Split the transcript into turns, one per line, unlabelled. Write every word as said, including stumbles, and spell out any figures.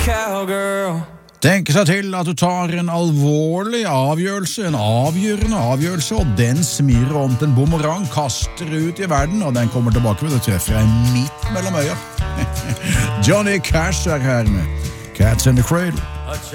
cowgirl.
Tenk seg til at du tar en alvorlig avgjørelse, en avgjørende avgjørelse, og den smirer om til en bumerang, kaster ut i verden, og den kommer tilbake ved å treffe deg midt mellom øya. Johnny Cash er her med Cats in the Cradle.